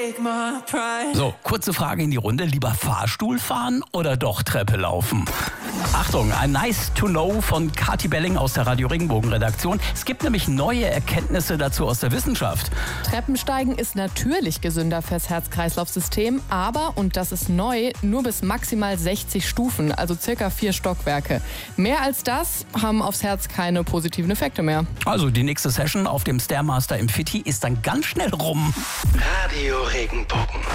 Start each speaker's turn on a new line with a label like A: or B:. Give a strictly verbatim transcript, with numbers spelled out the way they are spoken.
A: So, kurze Frage in die Runde. Lieber Fahrstuhl fahren oder doch Treppe laufen? Achtung, ein Nice to Know von Kathi Belling aus der Radio Regenbogen Redaktion. Es gibt nämlich neue Erkenntnisse dazu aus der Wissenschaft.
B: Treppensteigen ist natürlich gesünder fürs Herz-Kreislauf-System, aber, und das ist neu, nur bis maximal sechzig Stufen, also circa vier Stockwerke. Mehr als das haben aufs Herz keine positiven Effekte mehr.
A: Also die nächste Session auf dem Stairmaster im Fitti ist dann ganz schnell rum.
C: Radio Regenbogen.